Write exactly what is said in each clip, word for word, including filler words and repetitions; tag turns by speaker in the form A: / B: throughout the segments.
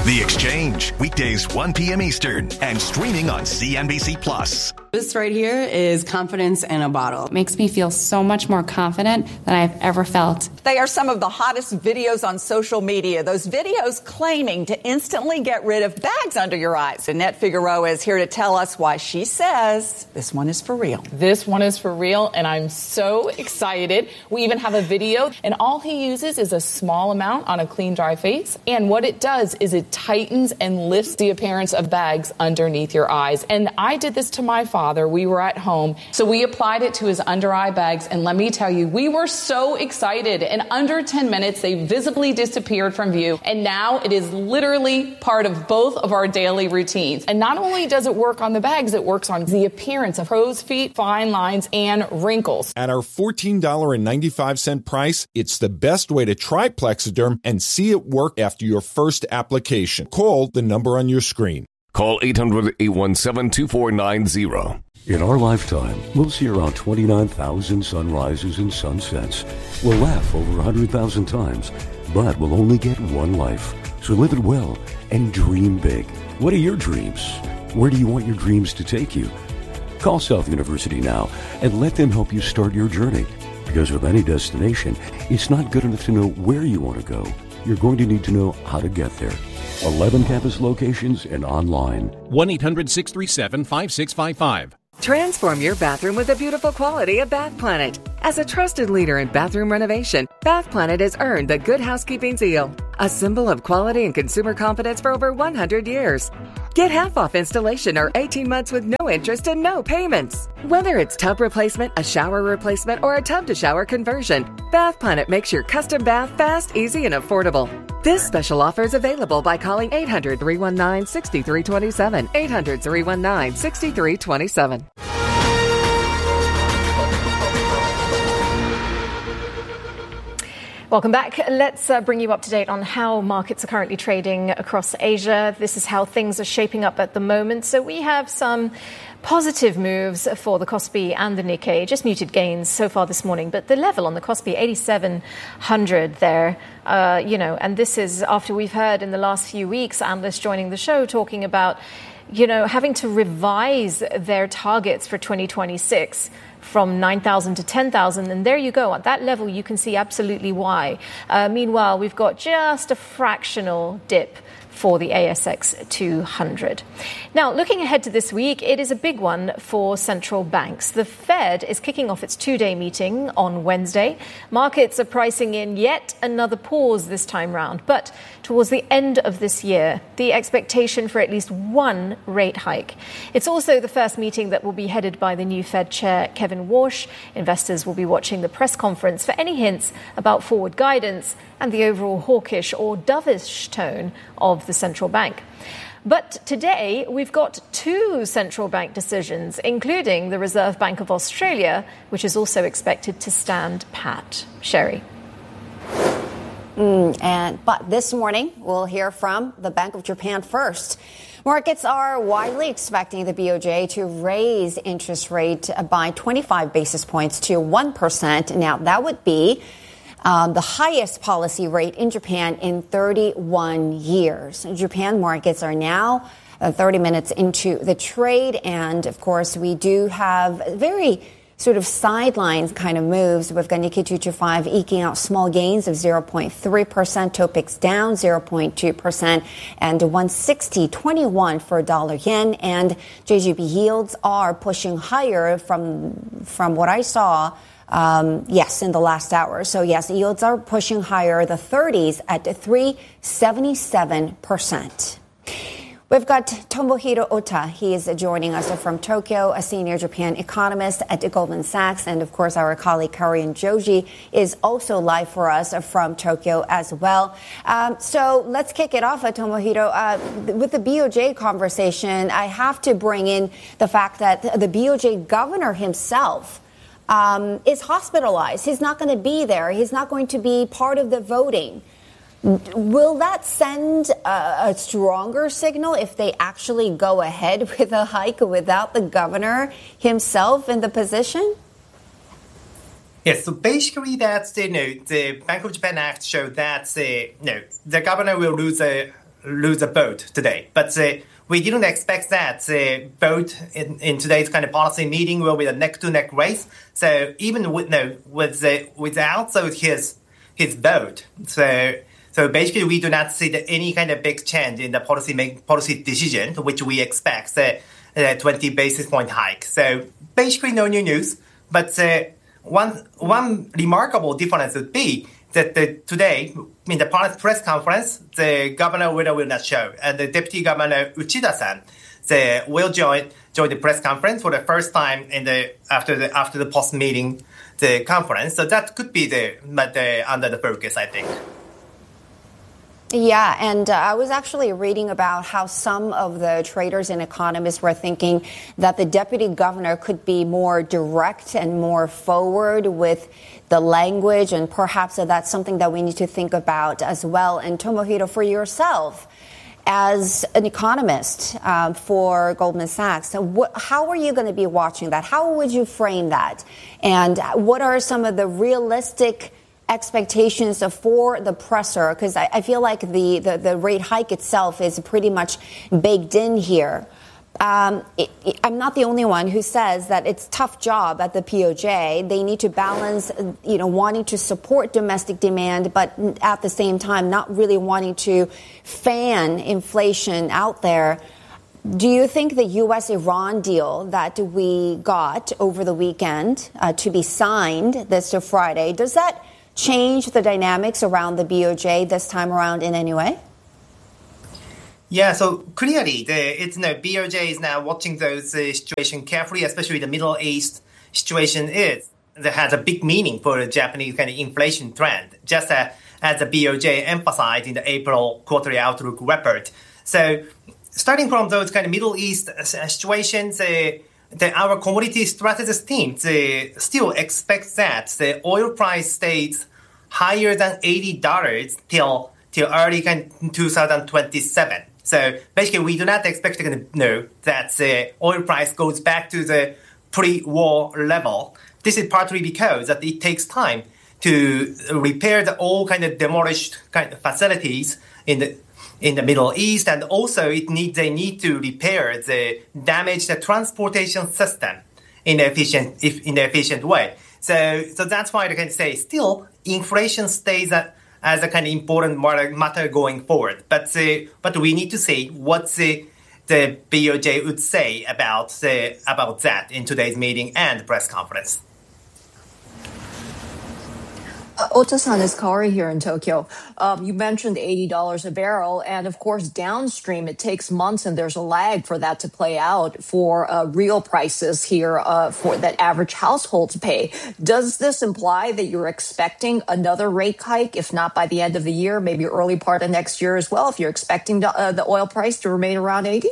A: The Exchange, weekdays one p.m. Eastern and streaming on C N B C Plus.
B: This right here is confidence in a bottle.
C: It makes me feel so much more confident than I've ever felt.
D: They are some of the hottest videos on social media. Those videos claiming to instantly get rid of bags under your eyes. Annette Figueroa is here to tell us why she says this one is for real.
E: This one is for real, and I'm so excited. We even have a video, and all he uses is a small amount on a clean, dry face. And what it does is it tightens and lifts the appearance of bags underneath your eyes. And I did this to my father. We were at home, so we applied it to his under eye bags, and let me tell you, we were so excited. In under ten minutes, they visibly disappeared from view, and now it is literally part of both of our daily routines. And not only does it work on the bags, it works on the appearance of crow's feet, fine lines, and wrinkles.
F: At our fourteen dollars and ninety-five cents price, it's the best way to try Plexiderm and see it work after your first application. Call the number on your screen.
G: Call eight hundred, eight one seven, two four nine zero.
H: In our lifetime, we'll see around twenty-nine thousand sunrises and sunsets. We'll laugh over one hundred thousand times, but we'll only get one life. So live it well and dream big. What are your dreams? Where do you want your dreams to take you? Call South University now and let them help you start your journey. Because with any destination, it's not good enough to know where you want to go. You're going to need to know how to get there. eleven campus locations and online.
I: one eight hundred, six three seven, five six five five.
J: Transform your bathroom with the beautiful quality of Bath Planet. As a trusted leader in bathroom renovation, Bath Planet has earned the Good Housekeeping seal, a symbol of quality and consumer confidence for over one hundred years. Get half off installation or eighteen months with no interest and no payments. Whether it's tub replacement, a shower replacement, or a tub-to-shower conversion, Bath Planet makes your custom bath fast, easy, and affordable. This special offer is available by calling eight hundred, three one nine, six three two seven, eight hundred, three one nine, six three two seven.
K: Welcome back. Let's uh, bring you up to date on how markets are currently trading across Asia. This is how things are shaping up at the moment. So we have some positive moves for the Kospi and the Nikkei, just muted gains so far this morning. But the level on the Kospi, eighty-seven hundred there, uh, you know, and this is after we've heard in the last few weeks analysts joining the show talking about, you know, having to revise their targets for twenty twenty-six. From nine thousand to ten thousand. And there you go. At that level, you can see absolutely why. Uh, meanwhile, we've got just a fractional dip for the A S X two hundred. Now, looking ahead to this week, it is a big one for central banks. The Fed is kicking off its two-day meeting on Wednesday. Markets are pricing in yet another pause this time round. But towards the end of this year, the expectation for at least one rate hike. It's also the first meeting that will be headed by the new Fed chair, Kevin Warsh. Investors will be watching the press conference for any hints about forward guidance and the overall hawkish or dovish tone of the central bank. But today, we've got two central bank decisions, including the Reserve Bank of Australia, which is also expected to stand pat. Sherry.
L: Mm, and but this morning, we'll hear from the Bank of Japan first. Markets are widely expecting the B O J to raise interest rate by twenty-five basis points to one percent. Now, that would be Um, the highest policy rate in Japan in thirty-one years. Japan markets are now uh, thirty minutes into the trade. And, of course, we do have very sort of sideline kind of moves. We've got Nikkei two twenty-five eking out small gains of zero point three percent. Topix down zero point two percent. And one sixty twenty-one for dollar yen. And J G B yields are pushing higher from from what I saw. Um, yes, in the last hour. So, yes, yields are pushing higher, the thirties at three seventy-seven percent. We've got Tomohiro Ota. He is joining us from Tokyo, a senior Japan economist at Goldman Sachs. And, of course, our colleague Karian Joji is also live for us from Tokyo as well. Um, so let's kick it off, uh, Tomohiro. Uh, with the B O J conversation, I have to bring in the fact that the B O J governor himself Um, is hospitalized. He's not going to be there. He's not going to be part of the voting. Will that send a, a stronger signal if they actually go ahead with a hike without the governor himself in the position?
M: Yes, so basically that's, you know, the Bank of Japan Act showed that, uh, you know, the governor will lose a lose a vote today. But uh, we didn't expect that the vote in, in today's kind of policy meeting will be a neck-to-neck race. So even with no with the without so his his vote, so so basically we do not see the, any kind of big change in the policy make, policy decision, which we expect the uh, twenty basis point hike. So basically no new news. But uh, one one remarkable difference would be that the, today, in the press conference, the governor will or will not show, and the deputy governor Uchida-san the, will join join the press conference for the first time in the after the after the post meeting the conference. So that could be the, the under the focus, I think.
L: Yeah, and uh, I was actually reading about how some of the traders and economists were thinking that the deputy governor could be more direct and more forward with the language, and perhaps that's something that we need to think about as well. And Tomohiro, for yourself, as an economist um, for Goldman Sachs, what, how are you going to be watching that? How would you frame that? And what are some of the realistic expectations for the presser? Because I, I feel like the, the, the rate hike itself is pretty much baked in here. Um, it, it, I'm not the only one who says that it's a tough job at the P O J. They need to balance, you know, wanting to support domestic demand, but at the same time not really wanting to fan inflation out there. Do you think the U S Iran deal that we got over the weekend uh, to be signed this Friday, does that change the dynamics around the B O J this time around in any way?
M: Yeah, so clearly, the it's no B O J is now watching those uh, situations carefully, especially the Middle East situation is that has a big meaning for the Japanese kind of inflation trend, just uh, as the B O J emphasized in the April quarterly outlook report. So, starting from those kind of Middle East uh, situations, uh, the, our commodity strategist team uh, still expects that the oil price stays higher than eighty dollars till till early kind of twenty twenty-seven. So basically, we do not expect to know that the oil price goes back to the pre-war level. This is partly because that it takes time to repair the all kind of demolished kind of facilities in the in the Middle East, and also it need they need to repair the damaged transportation system in an efficient if in an efficient way. So so that's why I can say still inflation stays at as a kind of important matter going forward. But uh, but we need to see what the, the B O J would say about the, about that in today's meeting and press conference.
N: Uh, Ota-san, is Kari here in Tokyo. Um, you mentioned eighty dollars a barrel, and of course, downstream, it takes months and there's a lag for that to play out for uh, real prices here uh, for that average households pay. Does this imply that you're expecting another rate hike, if not by the end of the year, maybe early part of next year as well, if you're expecting the, uh, the oil price to remain around eighty?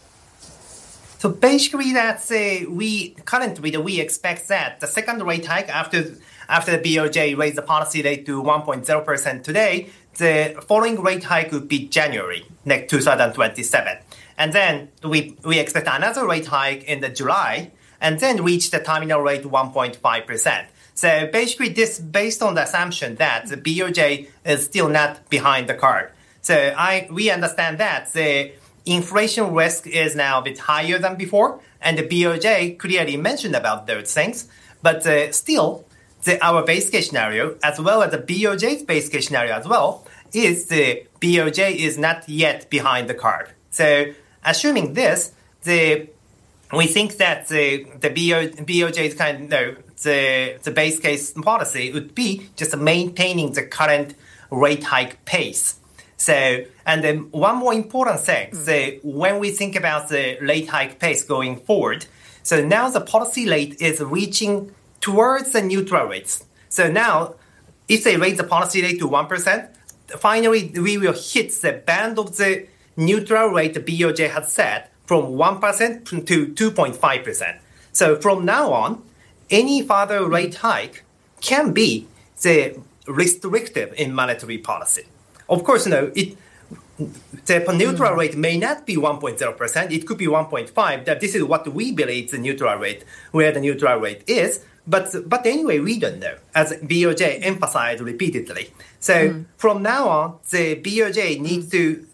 M: So basically, that's uh, we currently we expect that the second rate hike after after the B O J raised the policy rate to one point zero percent today, the following rate hike would be January next twenty twenty-seven, and then we we expect another rate hike in the July, and then reach the terminal rate one point five percent. So basically, this based on the assumption that the B O J is still not behind the curve. So I we understand that the inflation risk is now a bit higher than before, and the B O J clearly mentioned about those things. But uh, still, the, our base case scenario, as well as the B O J's base case scenario as well, is the B O J is not yet behind the curve. So assuming this, the we think that the the B O, B O J's kind of no, the the base case policy would be just maintaining the current rate hike pace. So, and then one more important thing, mm. so when we think about the rate hike pace going forward, so now the policy rate is reaching towards the neutral rates. So now, if they raise the policy rate to one percent, finally we will hit the band of the neutral rate the B O J has set from one percent to two point five percent. So from now on, any further rate hike can be the restrictive in monetary policy. Of course, no, it, the neutral mm. rate may not be one point zero percent. It could be one point five. That this is what we believe the neutral rate, where the neutral rate is. But but anyway, we don't know, as B O J emphasized repeatedly. So mm. from now on, the B O J needs to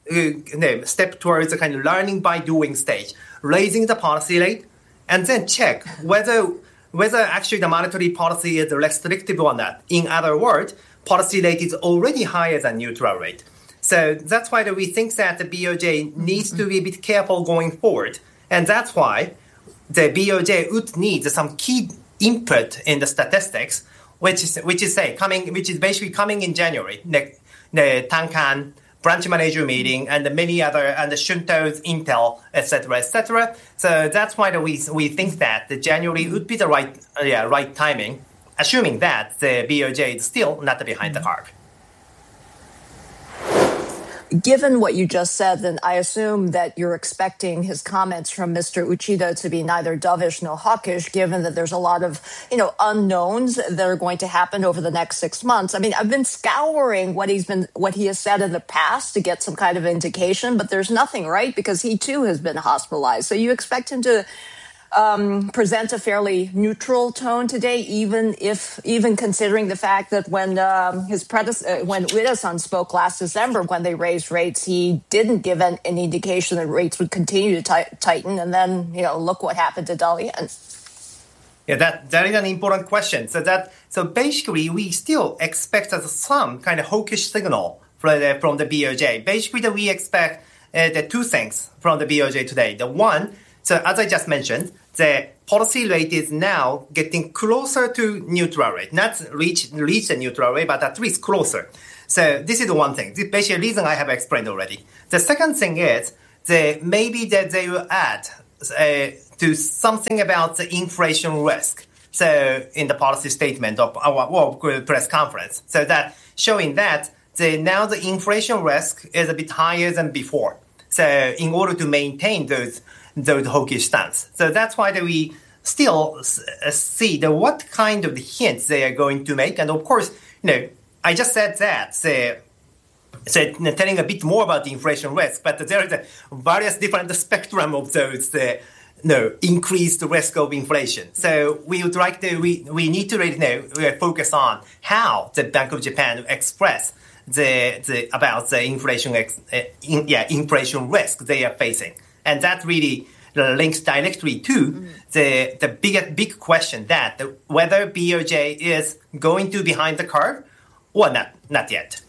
M: uh, no, step towards a kind of learning by doing stage, raising the policy rate, and then check whether whether actually the monetary policy is restrictive or not. In other words, policy rate is already higher than neutral rate. So that's why we think that the B O J needs to be a bit careful going forward. And that's why the B O J would need some key input in the statistics, which is which is say coming, which is basically coming in January, the, the Tankan branch manager meeting and the many other and the Shunto's Intel, et cetera, et cetera. So that's why we we think that the January would be the right uh, yeah right timing, assuming that the B O J is still not behind the curve.
N: Given what you just said, then I assume that you're expecting his comments from Mister Uchida to be neither dovish nor hawkish, given that there's a lot of, you know, unknowns that are going to happen over the next six months. I mean, I've been scouring what he's been, what he has said in the past to get some kind of indication, but there's nothing, right? Because he too has been hospitalized. So you expect him to Um, present a fairly neutral tone today, even if, even considering the fact that when um, his predecessor, uh, when Ueda-san spoke last December, when they raised rates, he didn't give an, an indication that rates would continue to t- tighten. And then, you know, look what happened to Dalian.
M: Yeah, that that is an important question. So that so basically, we still expect some kind of hawkish signal from the, from the B O J. Basically, that we expect uh, the two things from the B O J today. The one, so as I just mentioned, the policy rate is now getting closer to neutral rate. Not reach reach the neutral rate, but at least closer. So this is the one thing. This is basically a reason I have explained already. The second thing is the maybe that they will add uh, to something about the inflation risk. So in the policy statement of our well, press conference, so that showing that the now the inflation risk is a bit higher than before. So in order to maintain those. those hawkish stance. So that's why that we still see the what kind of hints they are going to make. And of course, you know, I just said that, so, so telling a bit more about the inflation risk, but there is a various different spectrum of those uh, no, increased risk of inflation. So we would like to, we, we need to really know, focus on how the Bank of Japan express the, the about the inflation, ex, uh, in, yeah, inflation risk they are facing. And that really links directly to mm. the the big big question that the, whether B O J is going to behind the curve or not, not yet.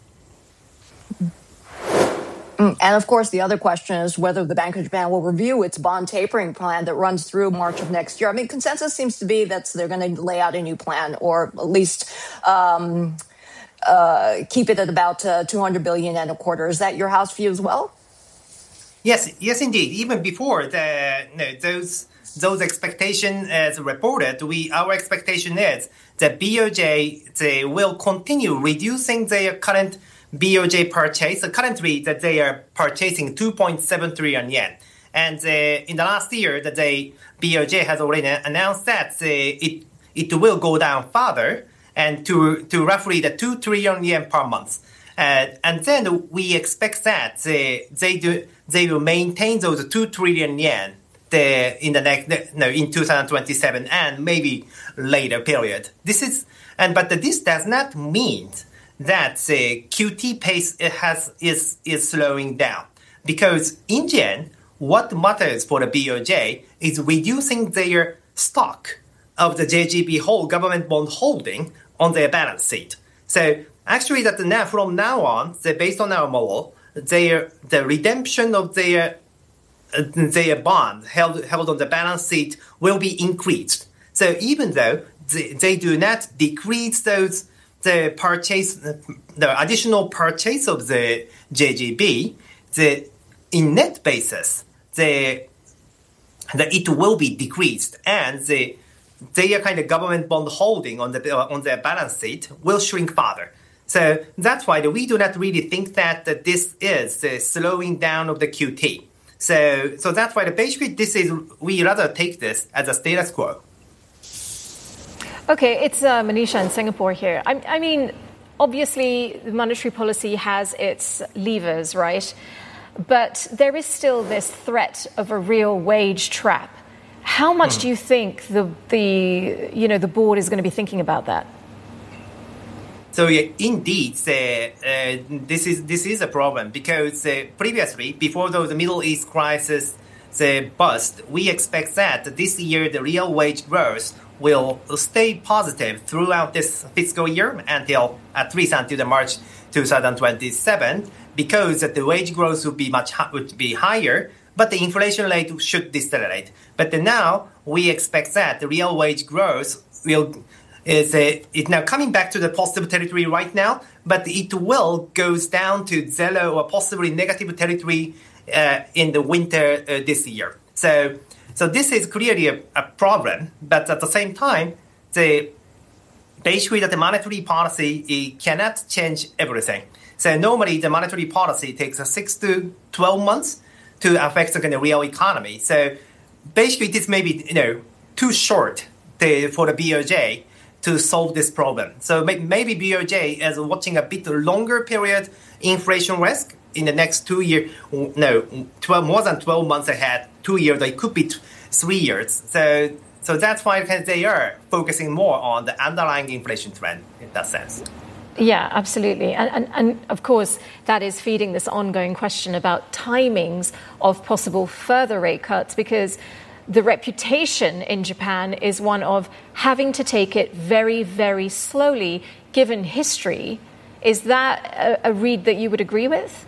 N: Mm. And of course, the other question is whether the Bank of Japan will review its bond tapering plan that runs through March of next year. I mean, consensus seems to be that they're going to lay out a new plan, or at least um, uh, keep it at about uh, two hundred billion yen a quarter. Is that your house view as well?
M: Yes, yes, indeed. Even before the you know, those those expectations as reported, we our expectation is that B O J they will continue reducing their current B O J purchase. So currently, that they are purchasing two point seven trillion yen, and uh, in the last year, that they B O J has already announced that uh, it it will go down further and to to roughly the two trillion yen per month. Uh, and then we expect that they, they do they will maintain those two trillion yen the, in the next no in two thousand twenty-seven and maybe later period. This is and but this does not mean that the Q T pace has is is slowing down, because in the end, what matters for the B O J is reducing their stock of the J G B whole government bond holding on their balance sheet. So actually, that now from now on, based on our model, their the redemption of their uh, their bond held held on the balance sheet will be increased. So even though they, they do not decrease those the purchase the additional purchase of the J G B, the in net basis the the it will be decreased, and the their kind of government bond holding on the uh, on their balance sheet will shrink further. So that's why we do not really think that, that this is the slowing down of the Q T. So, so that's why the basically this is we rather take this as a status quo.
K: Okay, it's uh, Manisha in Singapore here. I, I mean, obviously, the monetary policy has its levers, right? But there is still this threat of a real wage trap. How much mm. do you think the the you know the board is going to be thinking about that?
M: So yeah, indeed, uh, uh, this is this is a problem because uh, previously, before the Middle East crisis the bust, we expect that this year the real wage growth will stay positive throughout this fiscal year until at least until the March twenty twenty-seven, because the wage growth would be much would be higher, but the inflation rate should decelerate. But now we expect that the real wage growth will. Is uh, it's now coming back to the positive territory right now, but it will goes down to zero or possibly negative territory uh, in the winter uh, this year. So, so this is clearly a, a problem. But at the same time, the basically that the monetary policy it cannot change everything. So normally the monetary policy takes a six to twelve months to affect the kind of real economy. So basically, it is maybe you know too short to, for the B O J to solve this problem. So maybe B O J is watching a bit longer period inflation risk in the next two years, no, twelve, more than twelve months ahead, two years, it could be t- three years. So so that's why they are focusing more on the underlying inflation trend in that sense.
K: Yeah, absolutely. And, and, and of course, that is feeding this ongoing question about timings of possible further rate cuts, because the reputation in Japan is one of having to take it very, very slowly, given history. Is that a, a read that you would agree with?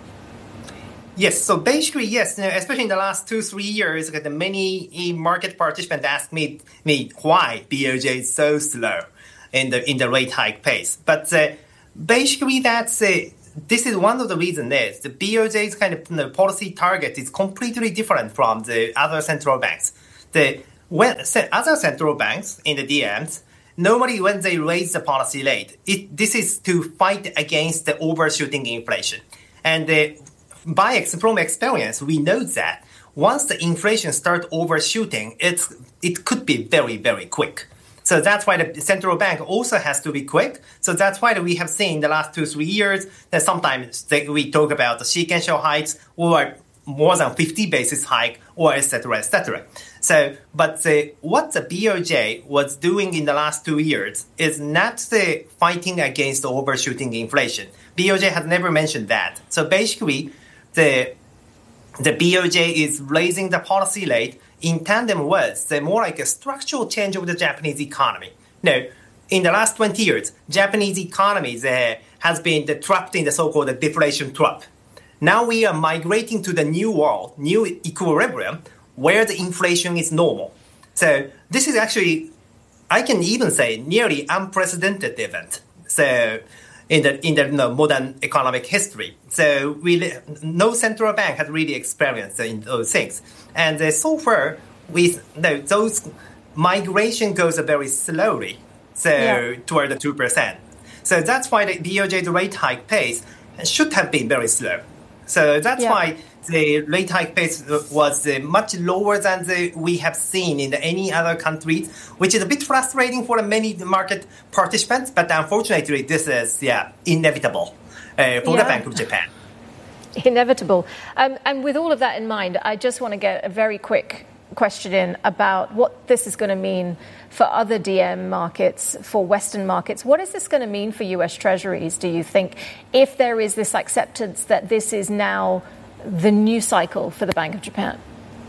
M: Yes. So basically, yes. You know, especially in the last two, three years, the many market participants asked me, me why B O J is so slow in the in the rate hike pace. But uh, basically, that's uh, this is one of the reasons is the B O J's kind of you know, policy target is completely different from the other central banks. The when other central banks in the D Ms, normally when they raise the policy rate, it, this is to fight against the overshooting inflation. And uh, by from experience, we know that once the inflation starts overshooting, it's it could be very, very quick. So that's why the central bank also has to be quick. So that's why we have seen the last two, three years that sometimes they, we talk about the sequential hikes or more than fifty basis hike or et cetera, et cetera. So, but the, what the B O J was doing in the last two years is not the fighting against the overshooting inflation. B O J has never mentioned that. So basically, the the B O J is raising the policy rate in tandem with the more like a structural change of the Japanese economy. Now, in the last twenty years, Japanese economy uh, has been the, trapped in the so-called deflation trap. Now we are migrating to the new world, new equilibrium, where the inflation is normal. So this is actually, I can even say, nearly unprecedented event. So in the in the you know, modern economic history. So we, no central bank has really experienced in those things. And uh, so far, we, you know, those migration goes very slowly, so yeah. toward the two percent. So that's why the B O J's rate hike pace should have been very slow. So that's yeah. why the rate hike pace was uh, much lower than the, we have seen in the, any other countries, which is a bit frustrating for many market participants. But unfortunately, this is yeah inevitable uh, for yeah. the Bank of Japan.
K: Inevitable. Um, and with all of that in mind, I just want to get a very quick question in about what this is going to mean for other D M markets, for Western markets. What is this going to mean for U S Treasuries, do you think, if there is this acceptance that this is now the new cycle for the Bank of Japan?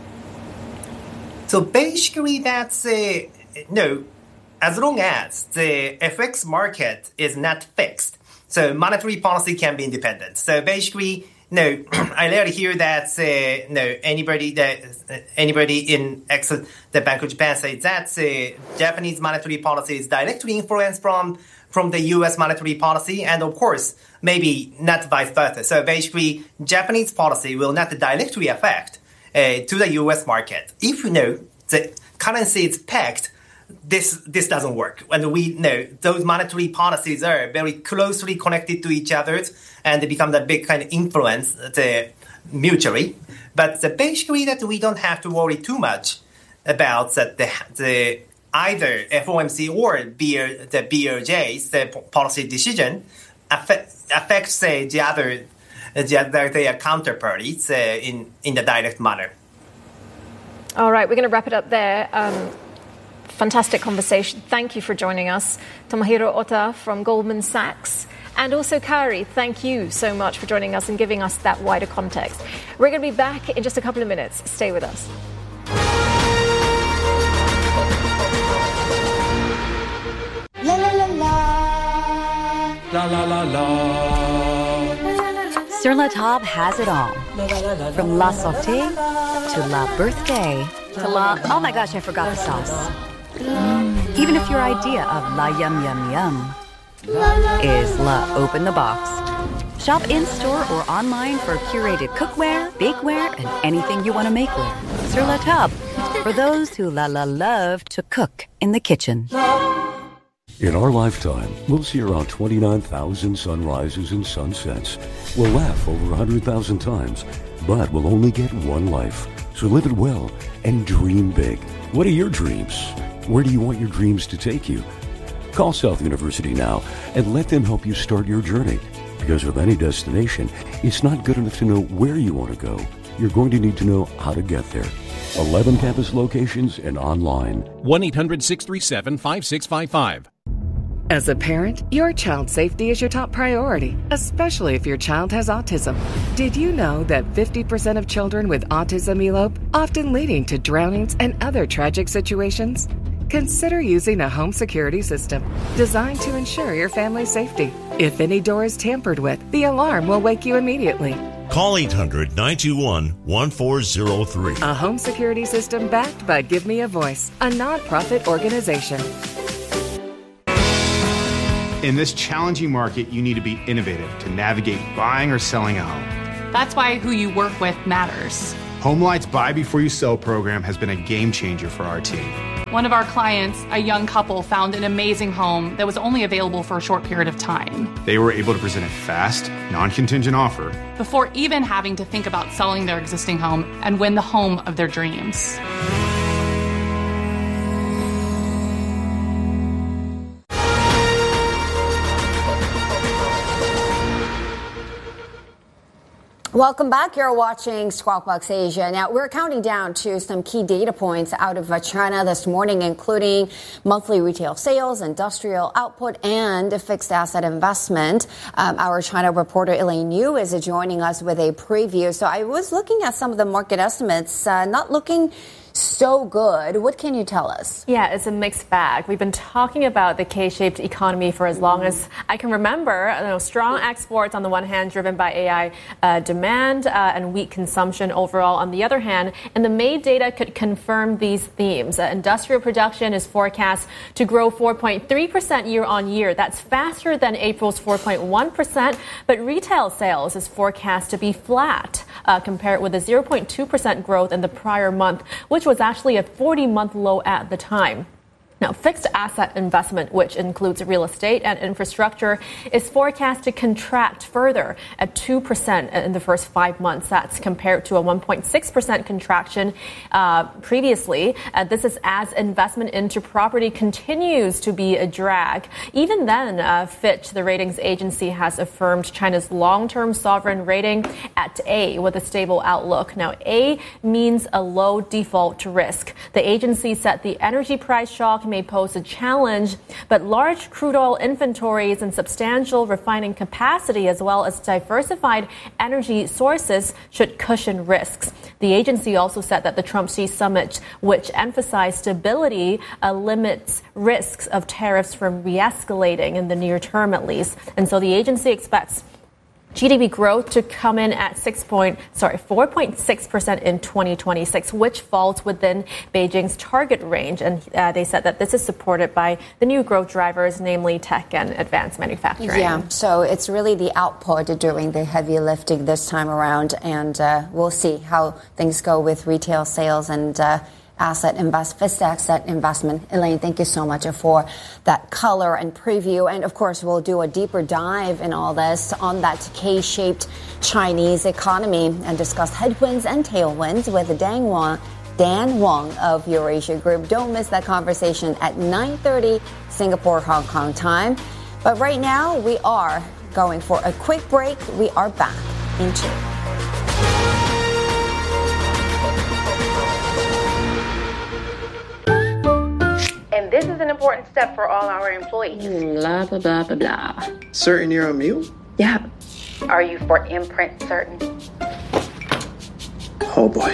M: So basically, that's uh, no, as long as the F X market is not fixed, so monetary policy can be independent. So basically, no, I rarely hear that uh, no anybody that uh, anybody in ex- the Bank of Japan says that uh, Japanese monetary policy is directly influenced from from the U S monetary policy, and of course, maybe not vice versa. So basically, Japanese policy will not directly affect uh, to the U S market. If you know the currency is pegged, this this doesn't work. And we know those monetary policies are very closely connected to each other, and they become the big kind of influence uh, mutually. But uh, basically, that we don't have to worry too much about that the the either F O M C or B O, the B O J's the policy decision affect, affects say the other the other their counterparties uh, in in the direct manner.
K: All right, we're going to wrap it up there. Um, fantastic conversation. Thank you for joining us. Tomohiro Ota from Goldman Sachs. And also, Kari, thank you so much for joining us and giving us that wider context. We're going to be back in just a couple of minutes. Stay with us.
O: La la la la. La la la la.
P: Sur La Table has it all. From La Sauté to La Birthday to La... Oh my gosh, I forgot the sauce. Mm. Even if your idea of La Yum Yum Yum is La Open the Box. Shop in-store or online for curated cookware, bakeware, and anything you want to make with. Sur La Table, for those who la la love to cook in the kitchen.
H: In our lifetime, we'll see around twenty-nine thousand sunrises and sunsets. We'll laugh over one hundred thousand times, but we'll only get one life. So live it well and dream big. What are your dreams? Where do you want your dreams to take you? Call South University now and let them help you start your journey. Because with any destination, it's not good enough to know where you want to go. You're going to need to know how to get there. eleven campus locations and online.
I: one eight hundred six three seven five six five five.
J: As a parent, your child's safety is your top priority, especially if your child has autism. Did you know that fifty percent of children with autism elope, often leading to drownings and other tragic situations? Consider using a home security system designed to ensure your family's safety. If any door is tampered with, the alarm will wake you immediately.
Q: Call eight hundred nine two one one four zero three.
J: A home security system backed by Give Me a Voice, a nonprofit organization.
R: In this challenging market, you need to be innovative to navigate buying or selling a home.
S: That's why who you work with matters.
R: HomeLight's Buy Before You Sell program has been a game changer for our team.
S: One of our clients, a young couple, found an amazing home that was only available for a short period of time.
R: They were able to present a fast, non-contingent offer
S: before even having to think about selling their existing home and win the home of their dreams.
L: Welcome back. You're watching Squawk Box Asia. Now, we're counting down to some key data points out of China this morning, including monthly retail sales, industrial output, and fixed asset investment. Um, our China reporter Elaine Yu is joining us with a preview. So I was looking at some of the market estimates, uh, not looking so good. What can you tell us?
K: Yeah, it's a mixed bag. We've been talking about the K-shaped economy for as long as I can remember. You know, strong exports on the one hand, driven by A I uh, demand uh, and weak consumption overall on the other hand. And the May data could confirm these themes. Uh, industrial production is forecast to grow four point three percent year on year. That's faster than April's four point one percent. But retail sales is forecast to be flat uh, compared with a zero point two percent growth in the prior month, which was actually a forty-month low at the time. Now, fixed asset investment, which includes real estate and infrastructure, is forecast to contract further at two percent in the first five months. That's compared to a one point six percent contraction uh, previously. Uh, this is as investment into property continues to be a drag. Even then, uh, Fitch, the ratings agency, has affirmed China's long-term sovereign rating at A with a stable outlook. Now, A means a low default risk. The agency said the energy price shock may pose a challenge, but large crude oil inventories and substantial refining capacity, as well as diversified energy sources, should cushion risks. The agency also said that the Trump-Xi summit, which emphasized stability, uh, limits risks of tariffs from re-escalating in the near term, at least. And so the agency expects G D P growth to come in at six point, sorry, four point six percent in twenty twenty-six, which falls within Beijing's target range. And uh, they said that this is supported by the new growth drivers, namely tech and advanced manufacturing.
L: Yeah, so it's really the output doing the heavy lifting this time around. And uh, we'll see how things go with retail sales and uh, asset invest, fixed asset investment. Elaine, thank you so much for that color and preview. And of course, we'll do a deeper dive in all this on that K-shaped Chinese economy and discuss headwinds and tailwinds with Dan Wang, Dan Wang of Eurasia Group. Don't miss that conversation at nine thirty Singapore, Hong Kong time. But right now, we are going for a quick break. We are back in two.
T: important step for all our employees.
C: Blah, blah, blah, blah, blah.
U: Certain you're a mule?
C: Yeah.
T: Are you for imprint certain?
U: Oh boy.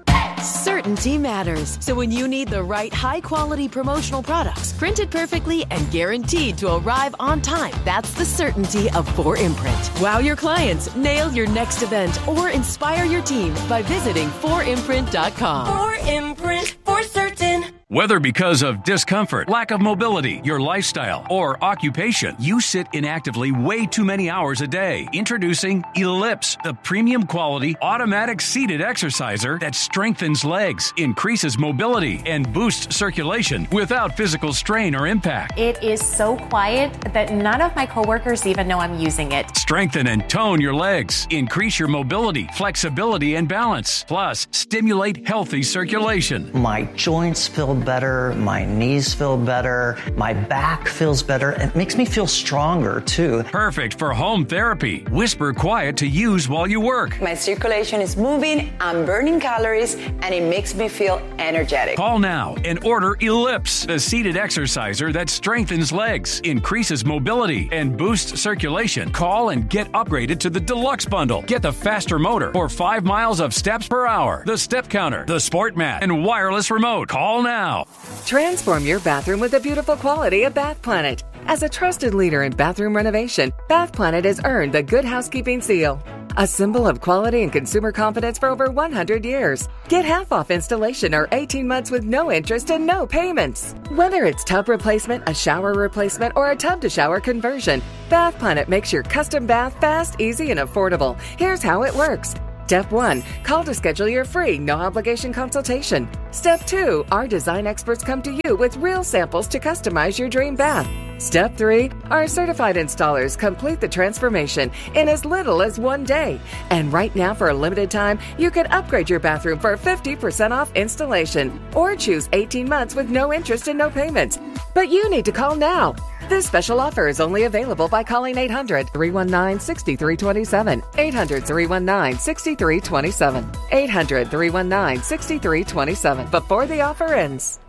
V: Certainty matters. So when you need the right high-quality promotional products, printed perfectly and guaranteed to arrive on time, that's the certainty of four imprint. Wow your clients, nail your next event, or inspire your team by visiting four imprint dot com.
W: four imprint, for certain.
I: Whether because of discomfort, lack of mobility, your lifestyle, or occupation, you sit inactively way too many hours a day. Introducing Ellipse, the premium quality automatic seated exerciser that strengthens legs, increases mobility, and boosts circulation without physical strain or impact.
X: It is so quiet that none of my coworkers even know I'm using it.
I: Strengthen and tone your legs, increase your mobility, flexibility, and balance. Plus, stimulate healthy circulation.
Y: My joints feel better, my knees feel better, my back feels better. It makes me feel stronger too.
I: Perfect for home therapy. Whisper quiet to use while you work.
B: My circulation is moving, I'm burning calories, and it makes me feel energetic.
I: Call now and order Ellipse, the seated exerciser that strengthens legs, increases mobility, and boosts circulation. Call and get upgraded to the Deluxe Bundle. Get the faster motor for five miles of steps per hour, the step counter, the sport mat, and wireless remote. Call now.
J: Transform your bathroom with the beautiful quality of Bath Planet. As a trusted leader in bathroom renovation, Bath Planet has earned the Good Housekeeping Seal, a symbol of quality and consumer confidence for over one hundred years. Get half off installation or eighteen months with no interest and no payments. Whether it's tub replacement, a shower replacement, or a tub-to-shower conversion, Bath Planet makes your custom bath fast, easy, and affordable. Here's how it works. Step one, call to schedule your free, no-obligation consultation. Step two, our design experts come to you with real samples to customize your dream bath. Step three, our certified installers complete the transformation in as little as one day. And right now, for a limited time, you can upgrade your bathroom for fifty percent off installation or choose eighteen months with no interest and no payments. But you need to call now. This special offer is only available by calling eight hundred, three one nine, six three two seven, eight hundred, three one nine, six three two seven, eight hundred, three one nine, six three two seven before the offer ends.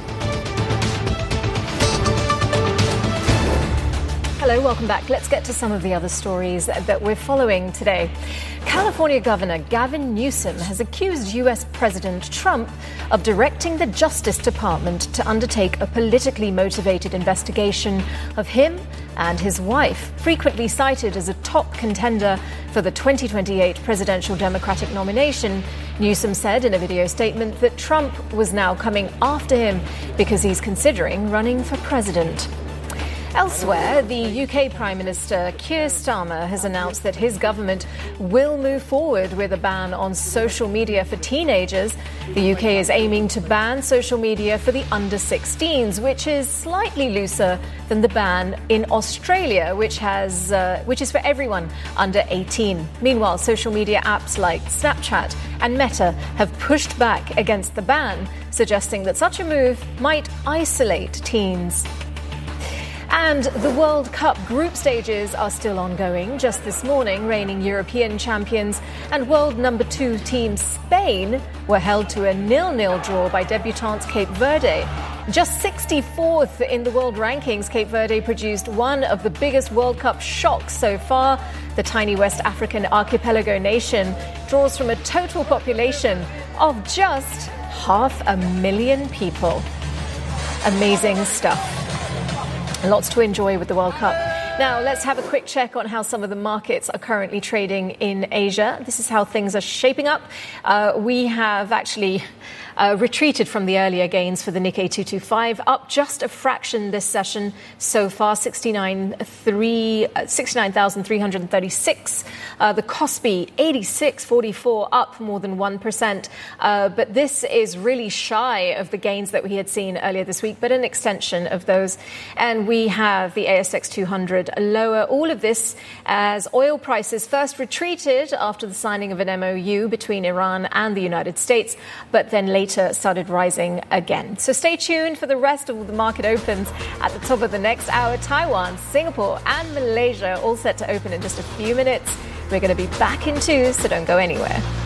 K: Hello, welcome back. Let's get to some of the other stories that we're following today. California Governor Gavin Newsom has accused U S President Trump of directing the Justice Department to undertake a politically motivated investigation of him and his wife, frequently cited as a top contender for the twenty twenty-eight presidential Democratic nomination. Newsom said in a video statement that Trump was now coming after him because he's considering running for president. Elsewhere, the U K Prime Minister Keir Starmer has announced that his government will move forward with a ban on social media for teenagers. The U K is aiming to ban social media for the under sixteens, which is slightly looser than the ban in Australia, which has uh, which is for everyone under eighteen. Meanwhile, social media apps like Snapchat and Meta have pushed back against the ban, suggesting that such a move might isolate teens. And the World Cup group stages are still ongoing. Just this morning, reigning European champions and world number two team Spain were held to a nil-nil draw by debutantes Cape Verde. Just sixty-fourth in the world rankings, Cape Verde produced one of the biggest World Cup shocks so far. The tiny West African archipelago nation draws from a total population of just half a million people. Amazing stuff. Lots to enjoy with the World Cup. Now, let's have a quick check on how some of the markets are currently trading in Asia. This is how things are shaping up. Uh, we have actually uh, retreated from the earlier gains for the Nikkei two twenty-five, up just a fraction this session so far, sixty-nine thousand three hundred thirty-six. Uh, the Kospi, eighty-six forty-four, up more than one percent. Uh, but this is really shy of the gains that we had seen earlier this week, but an extension of those. And we have the A S X two hundred lower. All of this as oil prices first retreated after the signing of an M O U between Iran and the United States, but then later started rising again. So stay tuned for the rest of the market opens at the top of the next hour. Taiwan, Singapore and Malaysia all set to open in just a few minutes. We're going to be back in two, so don't go anywhere.